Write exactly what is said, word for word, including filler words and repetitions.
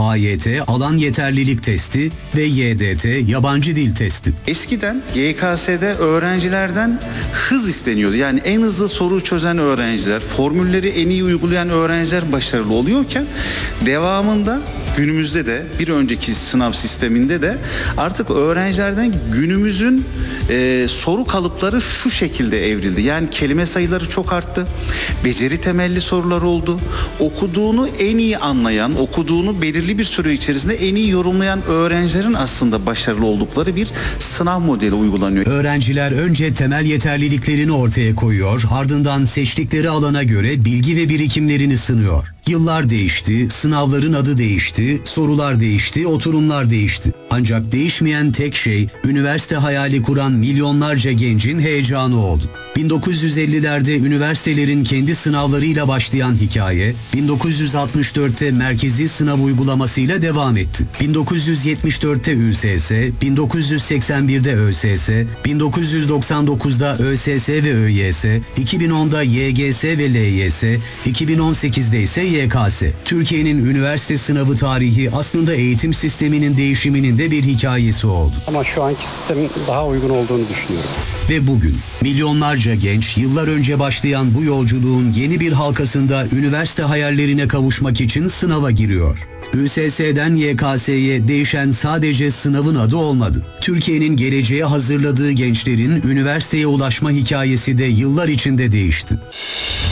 A Y T alan yeterlilik testi ve Y D T yabancı dil testi. Eskiden Y K S'de öğrencilerden hız isteniyordu. Yani en hızlı soru çözen öğrenciler, formülleri en iyi uygulayan öğrenciler başarılı oluyorken devamında günümüzde de bir önceki sınav sisteminde de artık öğrencilerden günümüzün e, soru kalıpları şu şekilde evrildi. Yani kelime sayıları çok arttı. Beceri temelli sorular oldu. Okuduğunu en iyi anlayan, okuduğunu belirli bir süre içerisinde en iyi yorumlayan öğrencilerin aslında başarılı oldukları bir sınav modeli uygulanıyor. Öğrenciler önce temel yeterliliklerini ortaya koyuyor, ardından seçtikleri alana göre bilgi ve birikimlerini sınıyor. Yıllar değişti, sınavların adı değişti, sorular değişti, oturumlar değişti. Ancak değişmeyen tek şey, üniversite hayali kuran milyonlarca gencin heyecanı oldu. bin dokuz yüz ellilerde üniversitelerin kendi sınavlarıyla başlayan hikaye, bin dokuz yüz altmış dörtte merkezi sınav uygulamasıyla devam etti. bin dokuz yüz yetmiş dörtte Ü S S, bin dokuz yüz seksen birde Ö S S, bin dokuz yüz doksan dokuzda Ö S S ve Ö Y S, iki bin onda Y G S ve L Y S, iki bin on sekizde ise Y K S. Türkiye'nin üniversite sınavı tarihi aslında eğitim sisteminin değişiminin de bir hikayesi oldu. Ama şu anki sistemin daha uygun olduğunu düşünüyorum. Ve bugün milyonlarca genç yıllar önce başlayan bu yolculuğun yeni bir halkasında üniversite hayallerine kavuşmak için sınava giriyor. Ü S S'den Y K S'ye değişen sadece sınavın adı olmadı. Türkiye'nin geleceğe hazırladığı gençlerin üniversiteye ulaşma hikayesi de yıllar içinde değişti.